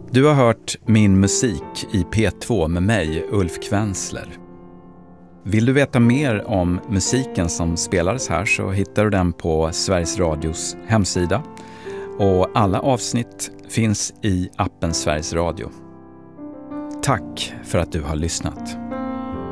Du har hört Min musik i P2 med mig, Ulf Kvensler. Vill du veta mer om musiken som spelades här så hittar du den på Sveriges Radios hemsida. Och alla avsnitt finns i appen Sveriges Radio. Tack för att du har lyssnat.